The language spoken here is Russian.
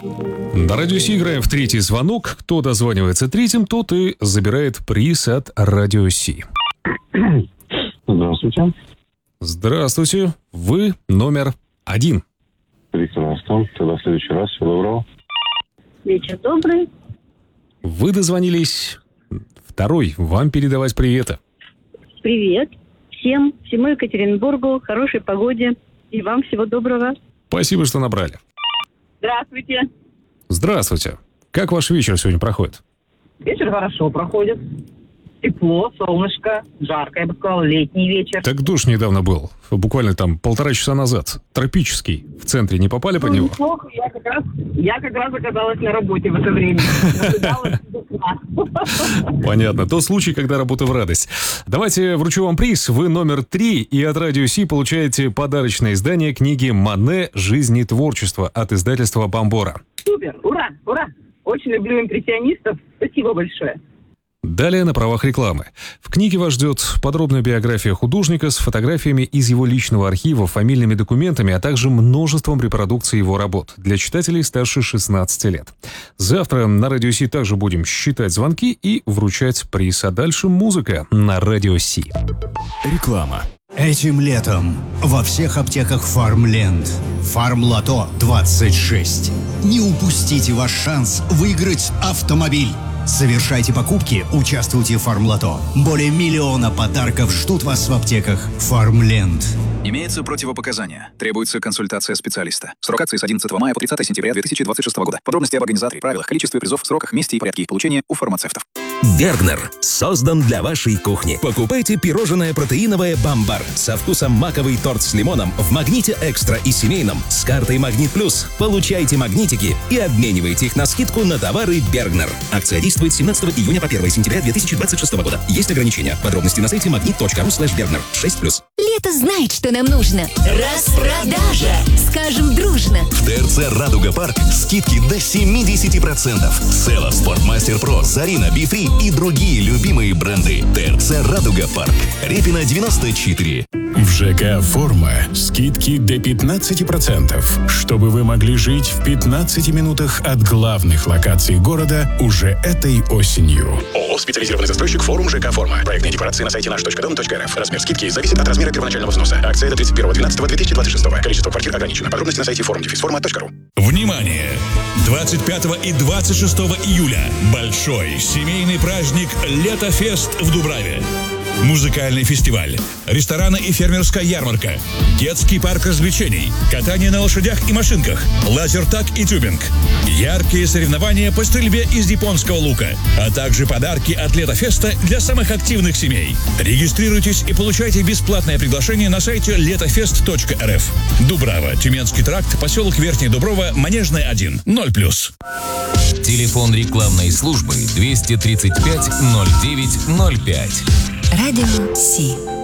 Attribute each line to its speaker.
Speaker 1: На Радио Си играем в третий звонок. Кто дозванивается третьим, тот и забирает приз от Радио Си.
Speaker 2: Здравствуйте.
Speaker 1: Здравствуйте. Вы номер 1.
Speaker 2: Прекрасно. Тогда в следующий раз. Всего доброго.
Speaker 3: Вечер добрый.
Speaker 1: Вы дозвонились второй. Вам передавать приветы.
Speaker 3: Привет всему Екатеринбургу, хорошей погоде и вам всего доброго.
Speaker 1: Спасибо, что набрали.
Speaker 3: Здравствуйте.
Speaker 1: Здравствуйте. Как ваш вечер сегодня проходит?
Speaker 4: Вечер хорошо проходит. Тепло, солнышко, жарко, я бы сказала, летний вечер.
Speaker 1: Так дождь недавно был. Буквально там 1,5 часа назад. Тропический. В центре не попали под него?
Speaker 4: Неплохо. Я как раз оказалась на работе в это время.
Speaker 1: Понятно. Тот случай, когда работа в радость. Давайте вручу вам приз. Вы номер 3, и от Радио Си получаете подарочное издание книги «Мане. Жизнь и творчество» от издательства «Бомбора».
Speaker 4: Супер! Ура! Ура! Очень люблю импрессионистов. Спасибо большое.
Speaker 1: Далее на правах рекламы. В книге вас ждет подробная биография художника с фотографиями из его личного архива, фамильными документами, а также множеством репродукций его работ для читателей старше 16 лет. Завтра на Радио Си также будем считать звонки и вручать приз. А дальше музыка на Радио Си.
Speaker 5: Реклама. Этим летом во всех аптеках Фармленд. Фармлото 26. Не упустите ваш шанс выиграть автомобиль. Совершайте покупки, участвуйте в Фармлото. Более 1 миллиона подарков ждут вас в аптеках Фармленд.
Speaker 6: Имеются противопоказания. Требуется консультация специалиста. Срок акции с 11 мая по 30 сентября 2026 года. Подробности об организаторе, правилах, количестве призов, сроках, месте и порядке их получения у фармацевтов.
Speaker 7: Бергнер создан для вашей кухни. Покупайте пирожное протеиновое «Бамбар» со вкусом маковый торт с лимоном в «Магните Экстра» и семейном с картой «Магнит Плюс». Получайте магнитики и обменивайте их на скидку на товары Бергнер. Акция действует с 17 июня по 1 сентября 2026 года. Есть ограничения. Подробности на сайте magnit.ru/Бергнер. 6+.
Speaker 8: Лето знает, что нам нужно. Распродажа! Скажем дружно.
Speaker 9: В ТРЦ «Радуга Парк» скидки до 70%. Села, Спортмастер Про, Зарина, Бифри и другие любимые бренды. ТРЦ «Радуга Парк». Репина 94.
Speaker 10: В ЖК «Форма» скидки до 15%, чтобы вы могли жить в 15 минутах от главных локаций города уже этой осенью.
Speaker 11: ООО «Специализированный застройщик Форум ЖК «Форма». Проектные декларации на сайте наш.дом.рф. Размер скидки зависит от размера первоначального взноса. Акция до 31.12.2026. Количество квартир ограничено. Подробности на сайте forum-forma.ru.
Speaker 12: Внимание! 25 и 26 июля большой семейный праздник «Летофест» в Дубраве. Музыкальный фестиваль, рестораны и фермерская ярмарка, детский парк развлечений, катание на лошадях и машинках, лазертаг и тюбинг, яркие соревнования по стрельбе из японского лука, а также подарки от Летофеста для самых активных семей. Регистрируйтесь и получайте бесплатное приглашение на сайте letofest.rf. Дубрава, Тюменский тракт, поселок Верхняя Дуброва, Манежная 1, 0+.
Speaker 13: Телефон рекламной службы 235 09 05.
Speaker 8: Радио Си.